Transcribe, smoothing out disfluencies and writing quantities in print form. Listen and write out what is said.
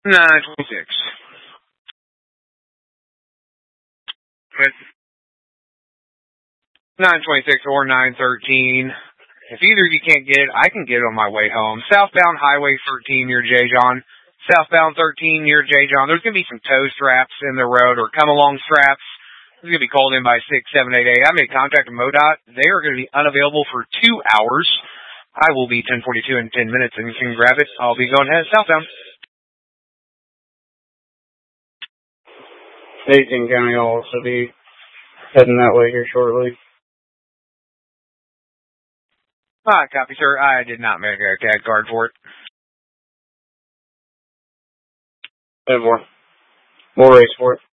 926. With 926 or 913. If either of you can't get it, I can get it on my way home. Southbound Highway 13 near J. John. Southbound 13 near J. John. There's going to be some tow straps in the road or come-along straps. It's going to be called in by 6788. I made contact with MoDOT. They are going to be unavailable for 2 hours. I will be 1042 in 10 minutes, and you can grab it. I'll be going ahead southbound. 18 County will also be heading that way here shortly. Copy, sir. I did not make a CAD card for it. We'll race for it.